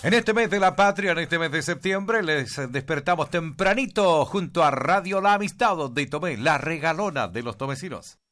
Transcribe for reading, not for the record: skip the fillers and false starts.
En este mes de la patria, en este mes de septiembre, les despertamos tempranito junto a Radio La Amistad, donde tomé la regalona de los tomecinos.